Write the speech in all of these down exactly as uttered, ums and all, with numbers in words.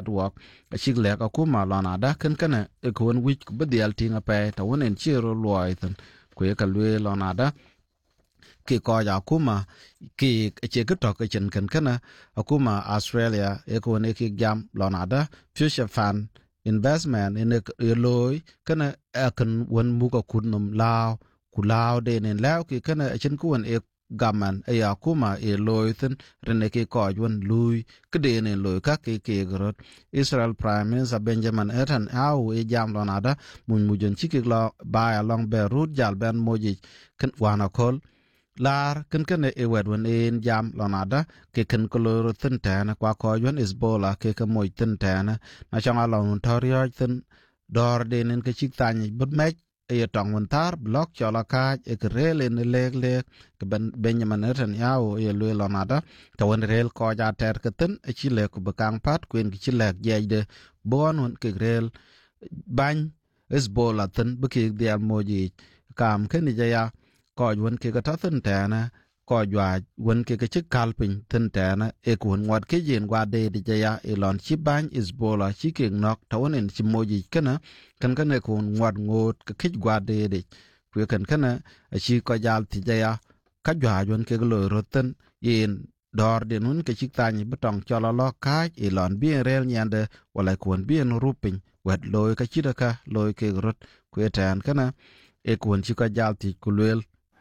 duok a chik lek akuma lona da ken kana e kon wich ku bedial tinga pe ta wonen chiro loiten ku e ka lwe lona da ki ko ja akuma ki che ku to ke chen ken kana akuma Australia e ko ne ki jam lona da future fund investment in e loy kana akan won mu ko kunum lao ku lao de nen lao ki kana a chen ku won e gaman e akuma e loy tin rene ki ko won lui kede nen loy ka ki ki grot Israel Prime Minister Benjamin Netanyahu e jam lona da mun mu jon chiki lo ba along Beirut jal ben moji kan wana kol lar ken ken e wed wen en jam lonada ke ken koloro tin tana kwa ko yon isbola ke ke moy tin tana na changa lon torio tin dor de nen ke chik tani but me e tong won tar block chola ka e ke rel en leg leg ke ben Benjamin Netanyahu e le lonada to wen rel ko ja ter ke tin e chi le ku bekang pat kuen ki chi le je de bon won ke rel ban isbola tin be ke dial moji kam ken je ya ko won ke ka tathen tana ko jwa won ke ke kalpin ten tana e kun ngot ke jen gwa de de ya elon chiban is bola chiking nok tawonen chimoji kana kan kan e kun ngot ngot ke ke gwa de de ku kan kana a chi ko jal ti ya ka jwa won ke lo roten yin dor de nun ke chik tani betong chola lo ka elon bi rel nyande wala kun bi no rupin wet loy ka chidaka loy ke rot ku tan kana e kun chi ko jal ti kulwel.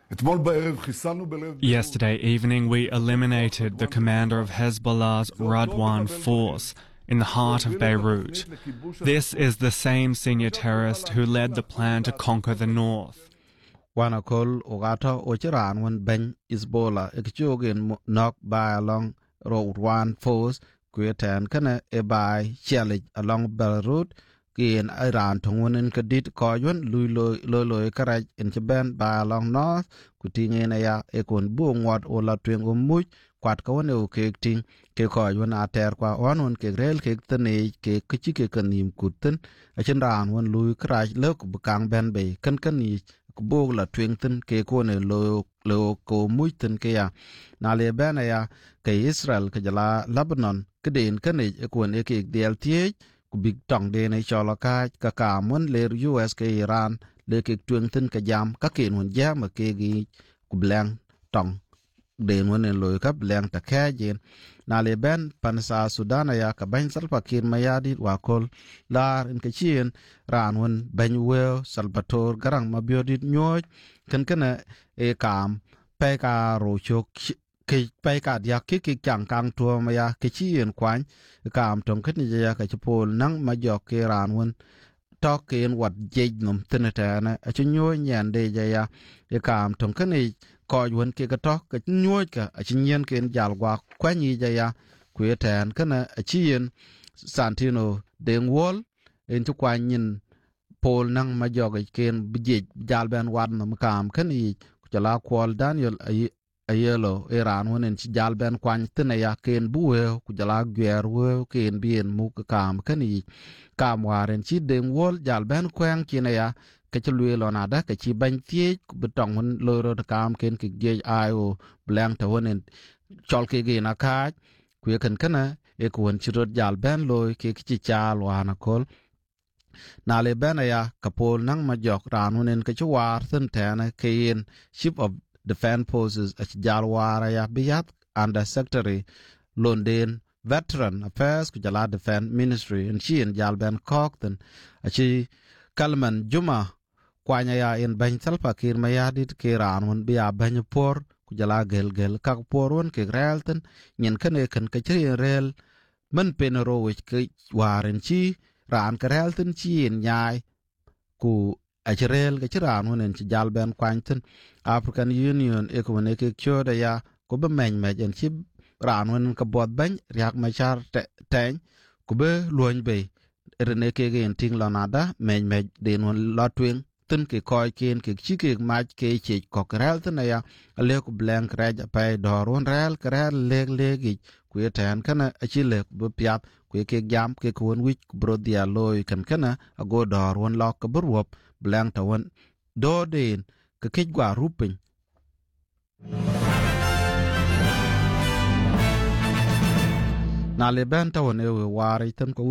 Yesterday evening, we eliminated the commander of Hezbollah's Radwan force in the heart of Beirut. This is the same senior terrorist who led the plan to conquer the north. Wanakol Ogata Ochiran when Ben Isbola Ekchogin knocked by along Radwan force, Kuetan Kana Ebai challenge along Beirut. Kiin Iran tongwon in kadit koyun lui loy loy karaj in Japan by along north kuting in ya ekon buong wat o la twing umuj kwat kawan e ke ting ke koyun ater kwa wanun ke rel ke tane ke kichi ke kanim kutin a chen ran won lui karaj lek bukang ben be kan kan ni kubog la twing tin ke ko ne lo lo ko muitin ke ya na le ben ya ke Israel ke jala Lebanon kedin kan e ekon e ke del tie big tong de ne chola ka ka ka mon le U S ke Iran le ke tueng tin ka jam ka ke nun jam ke gi ku blang tong de non ne lo ka blang ta ka jen na le ben pansa Sudan ya ka ban Salva Kiir mayadi wa kol lar in ke chien ran won ben we Salvatore garang ma biodit nyoy kan kana e kam pe ka ro chok ke pe ka dia ke ke chang kang tua ma ya ke chi en kwan kam tong khet ni ya ka chpol nang ma jo ke ran won to ke en wat je nom tin ta na a chi nyo nyan de ya ya e kam tong khet ni ko won ke ka to ka nyo ka a chi nyen ke en jal gwa kwa ni ya ya ku e tan kana a chi en Santino deng wol en tu kwan yin pol nang ma jo ke en je jal ben wad no kam khet ni ku jala kwal Daniel ay ayelo Iran wonen ci jal ben kwany tine ya ken buwe ku jala gwer we ken bien mu kam kani kam waren ci den wol jal ben kwang kine ya ke ci lwe lona da ke ci ban tie ku betong won loro kam ken ke je ayo blank to wonen chol ke ge na ka ku ken kana e ku won ci rot jal ben loy ke ci chal wana kol na le ben ya kapol nang ma jok ran wonen ke ci war sen tane ken ship of Defense Forces at Jalwara ya Biyat Under Secretary London Veteran Affairs Kujala Defense Ministry and she in Jalben Cockton achi Kalman Juma kwanya ya in Ben Salva Kiir mayadit kiran won biya Ben por Kujala gel gel kak por won ke relten nyen kane kan kachri rel man penero which ke waren chi ran karelten chi in nyai ku Achirel ke chiran wonen ci jalben kwanten African Union ekone ke kyoda ya ko be men me en ci ran wonen ka bod ban riak ma char ten ku be luon be rene ke gen ting lanada men me den won lotwing tin ke koy ken ke chi ke ma ke che ko krel tin ya le ku blank rej pe dorun rel krel leg legi ku yeten kana achi le bu piap ku ke jam ke kun wich bro dia loy kan kana ago dor won lok ka burwop blank ta won do den ke ke gwa rupin na le ben ta won e wari tan ko